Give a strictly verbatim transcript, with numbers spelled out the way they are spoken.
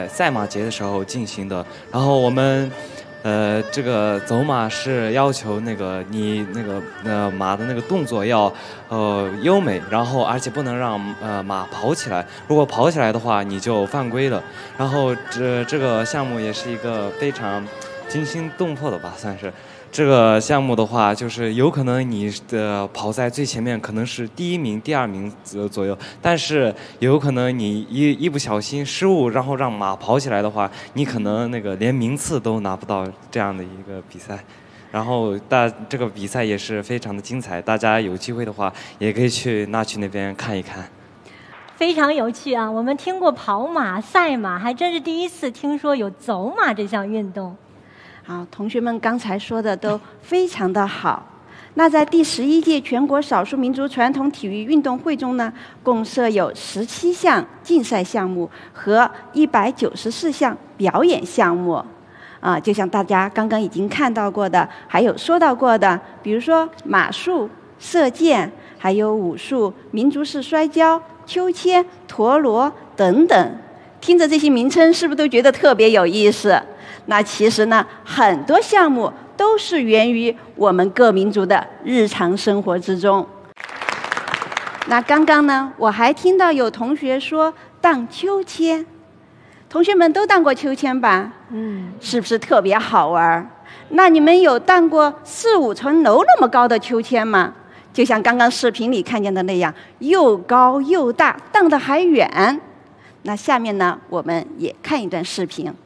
在赛马节的时候进行的。然后我们，呃，这个走马是要求那个你那个呃马的那个动作要呃优美，然后而且不能让呃马跑起来，如果跑起来的话你就犯规了。然后这这个项目也是一个非常惊心动魄的吧，算是。这个项目的话，就是有可能你的跑在最前面，可能是第一名、第二名左右，但是有可能你一一不小心失误，然后让马跑起来的话，你可能那个连名次都拿不到这样的一个比赛。然后大这个比赛也是非常的精彩，大家有机会的话也可以去那曲那边看一看。 非常有趣啊！我们听过跑马、赛马，还真是第一次听说有走马这项运动。 好，同学们刚才说的都非常的好。那在第十一届全国少数民族传统体育运动会中呢，共设有十七项竞赛项目和一百九十四项表演项目。啊，就像大家刚刚已经看到过的，还有说到过的，比如说马术、射箭，还有武术、民族式摔跤、秋千、陀螺等等。听着这些名称，是不是都觉得特别有意思？那其实呢，很多项目都是源于我们各民族的日常生活之中。那刚刚呢，我还听到有同学说荡秋千，同学们都荡过秋千吧？嗯，是不是特别好玩？那你们有荡过四五层楼那么高的秋千吗？就像刚刚视频里看见的那样，又高又大，荡得还远。那下面呢，我们也看一段视频。